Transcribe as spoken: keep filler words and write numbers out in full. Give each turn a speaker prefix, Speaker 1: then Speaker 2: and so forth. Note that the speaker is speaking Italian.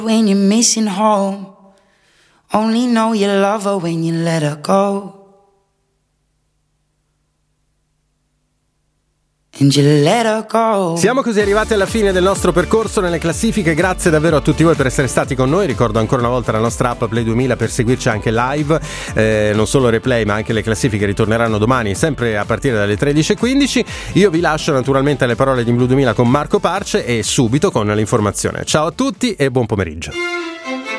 Speaker 1: When you're missing home, only know you love her when you let her go. And you let her go.
Speaker 2: Siamo così arrivati alla fine del nostro percorso nelle classifiche. Grazie davvero a tutti voi per essere stati con noi. Ricordo ancora una volta la nostra app Play duemila per seguirci anche live, eh, non solo replay ma anche le classifiche ritorneranno domani sempre a partire dalle tredici e quindici. Io vi lascio naturalmente alle parole di Blu duemila con Marco Parce e subito con l'informazione. Ciao a tutti e buon pomeriggio.